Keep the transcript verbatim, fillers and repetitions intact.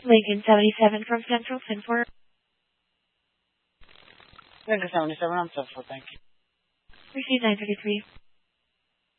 Lincoln seventy-seven from Central Central. Lincoln seventy-seven, I'm Central, thank you. Receive nine thirty-three.